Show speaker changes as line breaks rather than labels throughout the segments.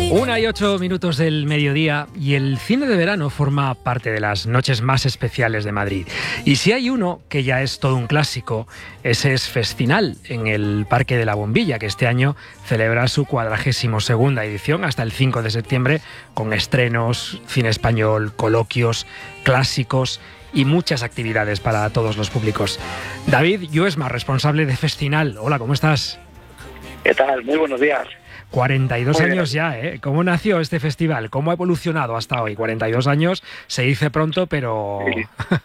1:08 del mediodía y el cine de verano forma parte de las noches más especiales de Madrid. Y si hay uno que ya es todo un clásico, ese es Festinal, en el Parque de la Bombilla, que este año celebra su 42ª edición hasta el 5 de septiembre, con estrenos, cine español, coloquios, clásicos y muchas actividades para todos los públicos. David Lluesma, responsable de Festinal. Hola, ¿cómo estás?
¿Qué tal? Muy buenos días.
42 años ya, ¿eh? ¿Cómo nació este festival? ¿Cómo ha evolucionado hasta hoy? 42 años, se dice pronto, pero...
Sí.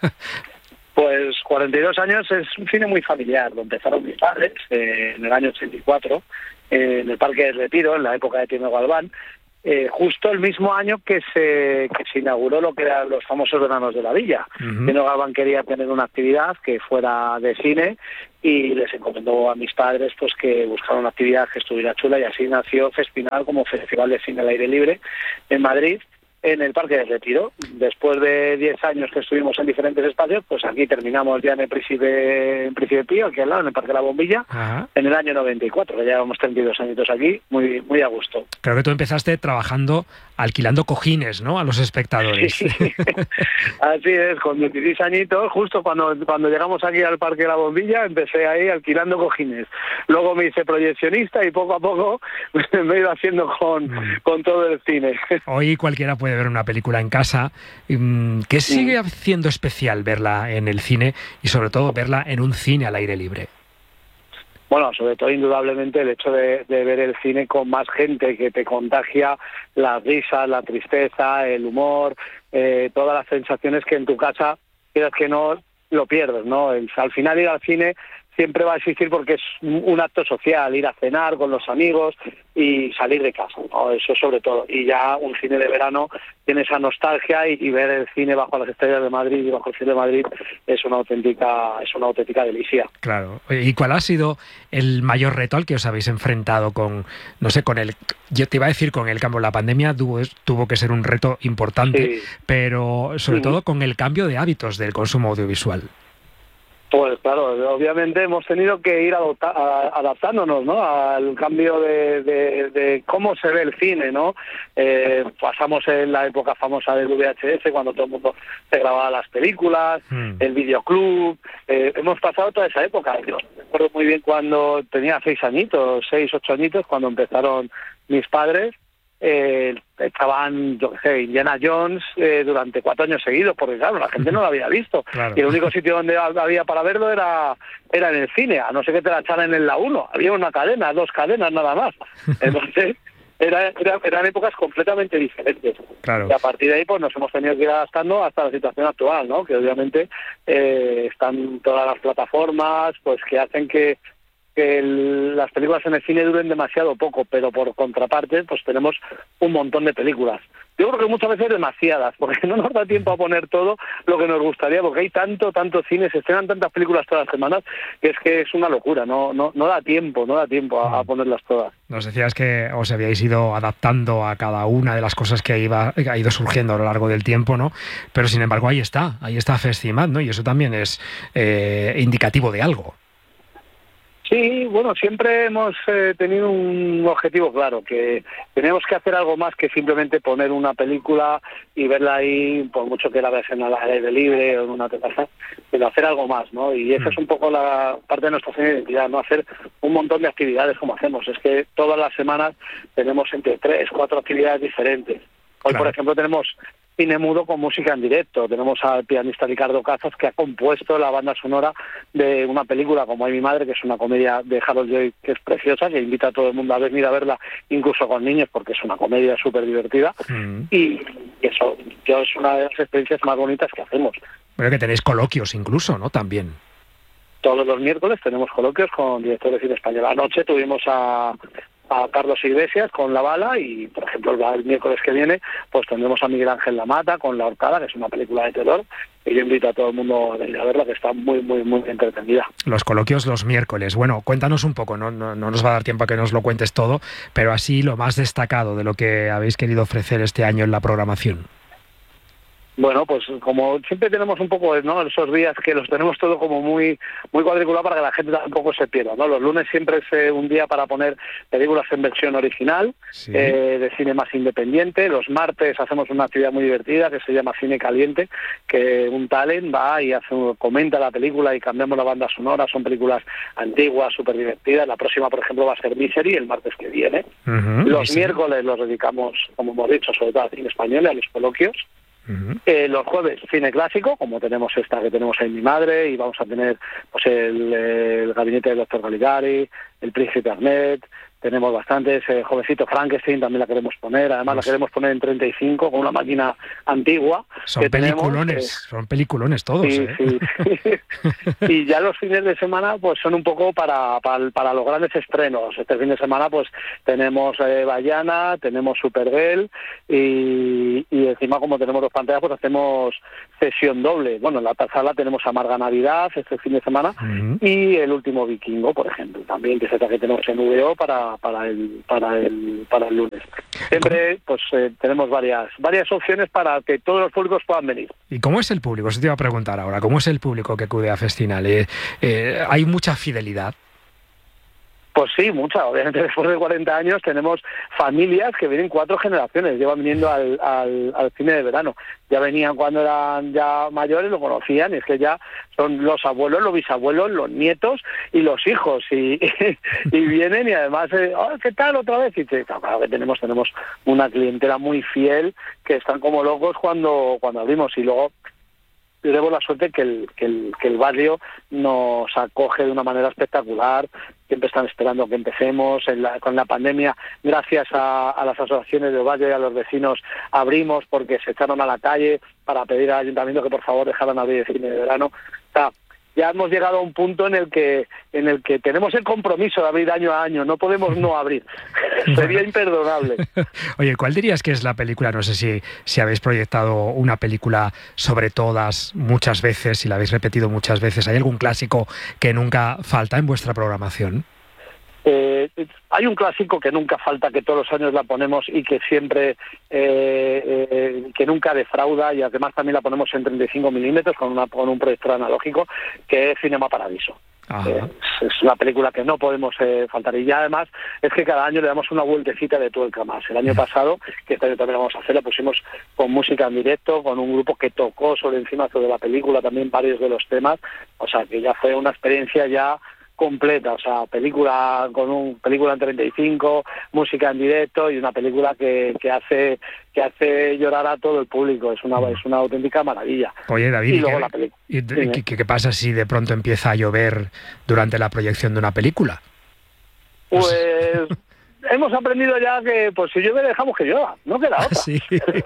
Pues 42 años es un cine muy familiar. Lo empezaron mis padres en el año 84, en el Parque del Retiro, en la época de Tino Galván, justo el mismo año que se inauguró lo que eran los famosos veranos de la Villa. Tino Galván quería tener una actividad que fuera de cine y les encomendó a mis padres pues que buscaran una actividad que estuviera chula, y así nació Festinal como Festival de Cine al Aire Libre en Madrid, en el Parque del Retiro. Después de 10 años que estuvimos en diferentes espacios, pues aquí terminamos ya en el Príncipe Pío, aquí al lado, en el Parque de la Bombilla. Ajá. En el año 94, que llevamos 32 añitos aquí, muy a gusto.
Creo que tú empezaste trabajando, alquilando cojines, ¿no?, a los espectadores.
Sí. Así es, con 16 añitos, justo cuando llegamos aquí al Parque de la Bombilla, empecé ahí alquilando cojines. Luego me hice proyeccionista y poco a poco me he ido haciendo con todo el cine.
Hoy cualquiera puede ver una película en casa. ¿Qué sigue haciendo especial verla en el cine y sobre todo verla en un cine al aire libre?
Bueno, sobre todo indudablemente el hecho de ver el cine con más gente, que te contagia las risas, la tristeza, el humor, todas las sensaciones que en tu casa, quieras que no, lo pierdes, ¿no? Al final ir al cine siempre va a existir porque es un acto social, ir a cenar con los amigos y salir de casa, ¿no? Eso sobre todo. Y ya un cine de verano tiene esa nostalgia y ver el cine bajo las estrellas de Madrid y bajo el cielo de Madrid es una auténtica delicia.
Claro. ¿Y cuál ha sido el mayor reto al que os habéis enfrentado yo te iba a decir con el cambio? La pandemia tuvo que ser un reto importante, sí, pero sobre todo con el cambio de hábitos del consumo audiovisual.
Pues claro, obviamente hemos tenido que ir adaptándonos, ¿no?, al cambio de cómo se ve el cine, ¿no? Pasamos en la época famosa del VHS, cuando todo el mundo se grababa las películas, el videoclub. Hemos pasado toda esa época. Yo recuerdo muy bien cuando tenía 6, 8 añitos, cuando empezaron mis padres. Estaban, Indiana Jones durante 4 años seguidos, porque claro, la gente no lo había visto. Claro. Y el único sitio donde había para verlo era en el cine, a no ser que te la echaran en la 1. Había una cadena, 2 cadenas nada más. Entonces, eran épocas completamente diferentes. Claro. Y a partir de ahí pues nos hemos tenido que ir adaptando hasta la situación actual, ¿no? Que obviamente están todas las plataformas pues que hacen que las películas en el cine duren demasiado poco, pero por contraparte pues tenemos un montón de películas. Yo creo que muchas veces demasiadas, porque no nos da tiempo a poner todo lo que nos gustaría, porque hay tanto cine, se estrenan tantas películas todas las semanas, que es una locura, no da tiempo a ponerlas todas.
Nos decías que os habíais ido adaptando a cada una de las cosas que ha ido surgiendo a lo largo del tiempo, ¿no? Pero sin embargo ahí está Festimad, ¿no? Y eso también es indicativo de algo.
Sí, bueno, siempre hemos tenido un objetivo claro, que tenemos que hacer algo más que simplemente poner una película y verla ahí, por mucho que la veas en el aire libre o en una terraza, pero hacer algo más, ¿no? Y esa es un poco la parte de nuestra identidad, ¿no? Hacer un montón de actividades como hacemos. Es que todas las semanas tenemos entre 3, 4 actividades diferentes. Hoy, claro, por ejemplo, tenemos cine mudo con música en directo. Tenemos al pianista Ricardo Cazas, que ha compuesto la banda sonora de una película como Hay mi madre, que es una comedia de Harold Lloyd que es preciosa, que invita a todo el mundo a venir a verla, incluso con niños, porque es una comedia súper divertida. Y eso es una de las experiencias más bonitas que hacemos.
Bueno, que tenéis coloquios incluso, ¿no? También.
Todos los miércoles tenemos coloquios con directores de cine español. Anoche tuvimos a Carlos Iglesias con La Bala y, por ejemplo, el miércoles que viene pues tendremos a Miguel Ángel Lamata con La Horcada, que es una película de terror, y yo invito a todo el mundo a venir a verla, que está muy entretenida.
Los coloquios los miércoles. Bueno, cuéntanos un poco, no nos va a dar tiempo a que nos lo cuentes todo, pero así lo más destacado de lo que habéis querido ofrecer este año en la programación.
Bueno, pues como siempre tenemos un poco, ¿no?, esos días que los tenemos todo como muy cuadriculado para que la gente tampoco se pierda, ¿no? Los lunes siempre es un día para poner películas en versión original,
sí,
de cine más independiente. Los martes hacemos una actividad muy divertida que se llama Cine Caliente, que un talent va y comenta la película y cambiamos la banda sonora. Son películas antiguas, súper divertidas. La próxima, por ejemplo, va a ser Misery, el martes que viene. Los miércoles los dedicamos, como hemos dicho, sobre todo al cine español y a los coloquios. Los jueves cine clásico, como tenemos esta que tenemos en Mi Madre, y vamos a tener pues el gabinete del Dr. Caligari, el Príncipe Ahmed. Tenemos bastantes, Jovencito Frankenstein también la queremos poner, además la queremos poner en 35 con una máquina antigua.
Son peliculones, son peliculones todos.
Sí, sí. Y ya los fines de semana pues son un poco para los grandes estrenos. Este fin de semana pues tenemos Bayana, tenemos Supergirl y encima, como tenemos dos pantallas, pues hacemos sesión doble. Bueno, en la sala tenemos Amarga Navidad este fin de semana y El Último Vikingo, por ejemplo, también, que es esta que tenemos en VO para el lunes. Siempre pues tenemos varias opciones para que todos los públicos puedan venir.
¿Y cómo es el público? Eso te iba a preguntar ahora. ¿Cómo es el público que acude a Festinal? ¿Hay mucha fidelidad?
Pues sí, mucha. Obviamente después de 40 años tenemos familias que vienen 4 generaciones, llevan viniendo al cine de verano. Ya venían cuando eran ya mayores, lo conocían, y es que ya son los abuelos, los bisabuelos, los nietos y los hijos, y vienen, y además, ¿qué tal otra vez? Y claro que tenemos una clientela muy fiel, que están como locos cuando abrimos, y luego tenemos la suerte que el barrio nos acoge de una manera espectacular. Siempre están esperando que empecemos. Con la pandemia, gracias a las asociaciones del barrio y a los vecinos, abrimos porque se echaron a la calle para pedir al ayuntamiento que por favor dejaran abrir el cine de verano. O sea, ya hemos llegado a un punto en el que tenemos el compromiso de abrir año a año, no podemos no abrir. Sería imperdonable.
Oye, ¿cuál dirías que es la película? No sé si habéis proyectado una película sobre todas muchas veces, si la habéis repetido muchas veces. ¿Hay algún clásico que nunca falta en vuestra programación?
Hay un clásico que nunca falta, que todos los años la ponemos y que siempre, que nunca defrauda, y además también la ponemos en 35 milímetros con un proyector analógico, que es Cinema Paradiso. Es una película que no podemos faltar, y ya además es que cada año le damos una vueltecita de tuerca más. El año pasado, que este año también lo vamos a hacer, la pusimos con música en directo, con un grupo que tocó sobre la película también varios de los temas, o sea que ya fue una experiencia ya completa, o sea, película en 35, música en directo, y una película que hace llorar a todo el público. Es una auténtica maravilla.
Oye, David,
y luego la película.
¿Qué pasa si de pronto empieza a llover durante la proyección de una película?
Pues hemos aprendido ya que pues si llueve dejamos que llueva, no queda otra.
Sí.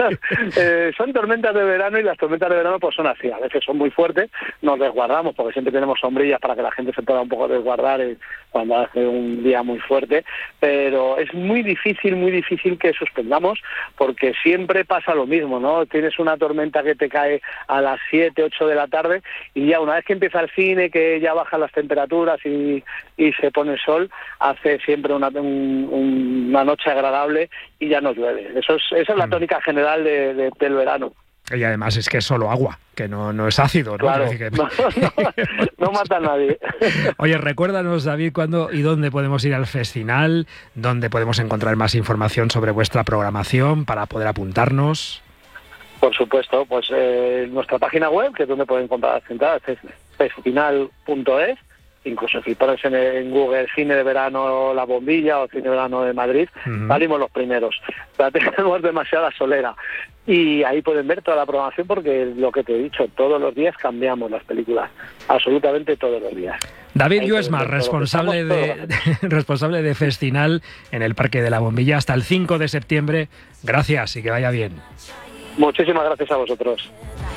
Son tormentas de verano, y las tormentas de verano pues son así, a veces son muy fuertes, nos resguardamos porque siempre tenemos sombrillas para que la gente se pueda un poco resguardar cuando hace un día muy fuerte, pero es muy difícil que suspendamos, porque siempre pasa lo mismo, ¿no? Tienes una tormenta que te cae a las 7, 8 de la tarde, y ya una vez que empieza el cine, que ya bajan las temperaturas y se pone el sol, hace siempre una noche agradable y ya no llueve. Esa es la tónica general del verano.
Y además es que es solo agua, que no es ácido, ¿no?
Claro, no mata a nadie.
Oye, recuérdanos, David, cuándo y dónde podemos ir al Festinal, dónde podemos encontrar más información sobre vuestra programación para poder apuntarnos.
Por supuesto, pues nuestra página web, que es donde pueden comprar las entradas, es festinal.es. Incluso si pones en Google Cine de Verano La Bombilla o Cine de Verano de Madrid, salimos los primeros. Ya tenemos demasiada solera. Y ahí pueden ver toda la programación, porque lo que te he dicho, todos los días cambiamos las películas. Absolutamente todos los días.
David Lluesmar, responsable de Festinal en el Parque de la Bombilla hasta el 5 de septiembre. Gracias y que vaya bien.
Muchísimas gracias a vosotros.